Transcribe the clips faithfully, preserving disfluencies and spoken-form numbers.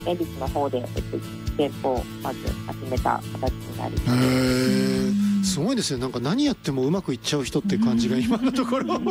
恵比寿の方で、えっと、店舗をまず始めた形になります。 へー、すごいですね。なんか何やってもうまくいっちゃう人っていう感じが今のところ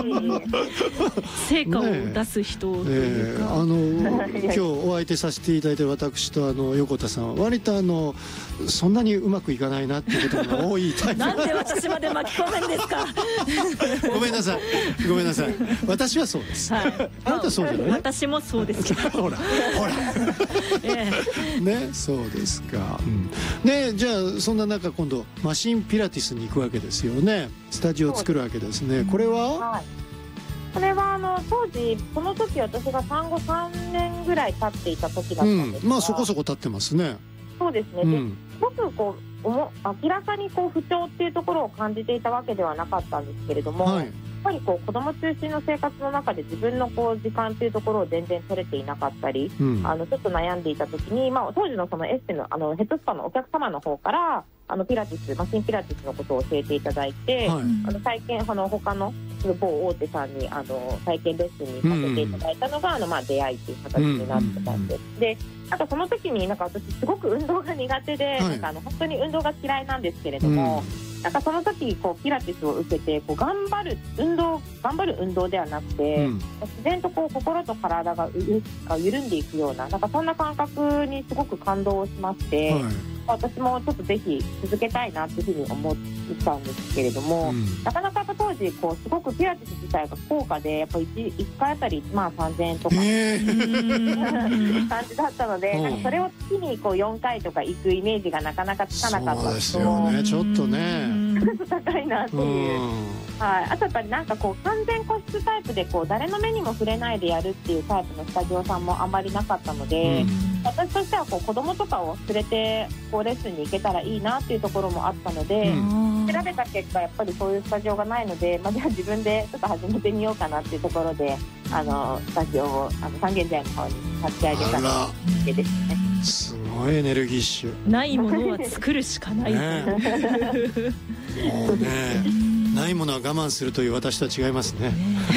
成果を出す人というか、 ね、あの今日お相手させていただいて私とあの横田さんは割とあのそんなにうまくいかないなっていうことが多いタイプなんで私まで巻き込むんですかごめんなさいごめんなさい、私はそうです、はい、あなたそうじゃない？ 私もそうですけどほらほらええ、 ね、そうですか、うん、でじゃあそんな中今度マシンピラティスに行くわけですよね。スタジオを作るわけですね。これは、 はい、これはあの当時この時私が産後さんねんぐらい経っていた時だったんですが、 うん、まあそこそこ経ってますね。 そうですね、うん、ですごくこうおも明らかにこう不調っていうところを感じていたわけではなかったんですけれども、はい、やっぱりこう子供中心の生活の中で自分のこう時間っていうところを全然取れていなかったり、うん、あのちょっと悩んでいた時に、まあ、当時のそのエステの、あのヘッドスパのお客様の方からあのピラティスマシンピラティスのことを教えていただいて、はい、あの体験あの他の某大手さんにあの体験レッスンにさせていただいたのが、うん、あのまあ出会いという形になってたんです、うん、でなんかその時になんか私すごく運動が苦手で、はい、なんかあの本当に運動が嫌いなんですけれども、うん、なんかその時こうピラティスを受けてこう頑張る運動頑張る運動ではなくて、うん、自然とこう心と体が緩んでいくようななんかそんな感覚にすごく感動をしまして、はい、私もちょっとぜひ続けたいなというふうに思ったんですけれども、うん、なかなか当時こうすごくピラティス自体が高価でやっぱり 1, いっかいあたりいちまんさんぜんえんとか、えー、感じだったので、なんかそれを月にこうよんかいとか行くイメージがなかなかつかなかったのと、 そうですよね、ちょっとね高いなっていう、はい、あとやっぱりなんかこう完全個室タイプでこう誰の目にも触れないでやるっていうタイプのスタジオさんもあまりなかったので、うん、私としてはこう子供とかを連れてこうレッスンに行けたらいいなっていうところもあったので、うん、調べた結果やっぱりそういうスタジオがないので、まあ、じゃあ自分でちょっと始めてみようかなっていうところであのスタジオをあの三軒茶屋の方に立ち上げたのがきっかけですね。 すごいエネルギッシュ。 ないものは作るしかない、ね、もうねないものは我慢するという私とは違いますね。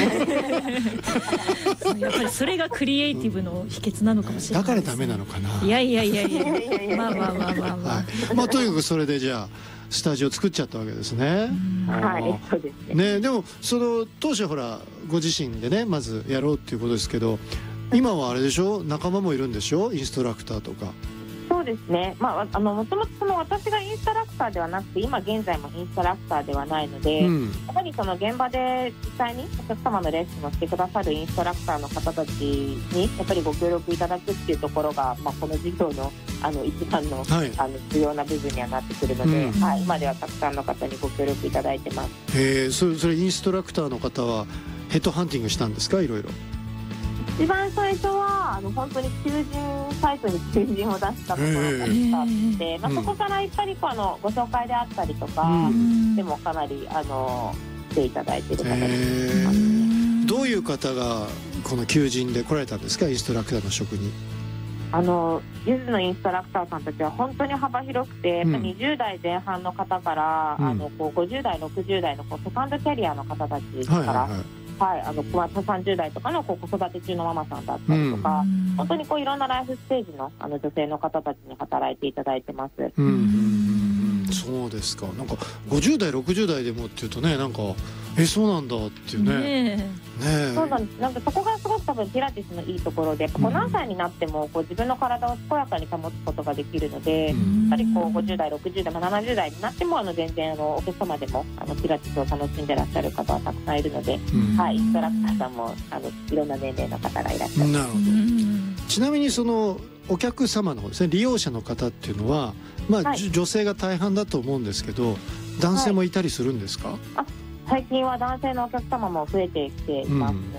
やっぱりそれがクリエイティブの秘訣なのかもしれない、ね、 だからダメなのかな。 いやいやいやいやまあまあまあまあまあ、はい、 まあとにかくそれでじゃあスタジオ作っちゃったわけですね。 はい、そうですね。 ね、でもその当初ほらご自身でねまずやろうっていうことですけど、今はあれでしょ、仲間もいるんでしょ、インストラクターとか。 そうですね、まあ、あのもともとその私がインストラクターではなくて今現在もインストラクターではないので、うん、やはりその現場で実際にお客様のレッスンをしてくださるインストラクターの方たちにやっぱりご協力いただくっていうところが、まあ、この事業のあの一番の、はい、あの重要な部分にはなってくるので、うん、はい、今ではたくさんの方にご協力いただいてます。 へえ、それ、それインストラクターの方はヘッドハンティングしたんですか、いろいろ。 一番最初はあの本当に求人サイトに求人を出したところがあって、まあ、そこからやっぱりこうあのご紹介であったりとか、うん、でもかなりあの来ていただいている方です。 どういう方がこの求人で来られたんですか、インストラクターの職に。 あのユズのインストラクターさんたちは本当に幅広くて、うん、やっぱにじゅうだいぜん半の方から、うん、あのこうごじゅうだいろくじゅうだいのこうセカンドキャリアの方たちから、はいはいはい、はい、あのさんじゅうだいとかのこう子育て中のママさんだったりとか、うん、本当にこういろんなライフステージの、あの女性の方たちに働いていただいてます。うんうんうん、そうですか。なんかごじゅうだいろくじゅうだいでもっていうとね、なんかえそうなんだっていうね。ねえ、そうなんです。なんかそこがすごく多分ピラティスのいいところで、やっぱこう何歳になってもこう自分の体を健やかに保つことができるので、うん、やっぱりこうごじゅうだいろくじゅうだい、まあ、ななじゅうだいになってもあの全然あのお客様でもあのピラティスを楽しんでらっしゃる方はたくさんいるので、うん、はい、インストラクターさんもあのいろんな年齢の方がいらっしゃる。 なるほど。ちなみにそのお客様の方ですね、利用者の方っていうのは、まあ、はい、女性が大半だと思うんですけど、男性もいたりするんですか？はい、 あ、最近は男性のお客様も増えてきていますね。うん、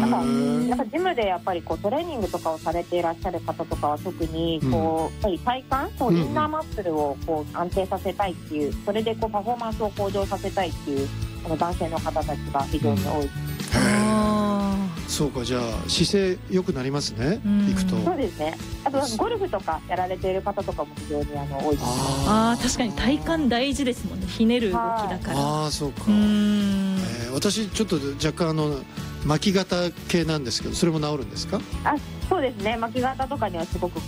なんか、なんかジムでやっぱりこうトレーニングとかをされていらっしゃる方とかは特にこう、うん、やっぱり体幹、こうインナーマッスルをこう安定させたいっていう、それでこうパフォーマンスを向上させたいっていうあの男性の方たちが非常に多い。うん、 そうか、じゃあ姿勢良くなりますね、行くと。 そうですね。あとゴルフとかやられている方とかも非常にあの多いです。 ああ、確かに体幹大事ですもんね、ひねる動きだから。 ああ、そうか。うーん、えー、私ちょっと若干あの巻き肩系なんですけど、それも治るんですか？ あ、そうですね。巻き肩とかにはすごく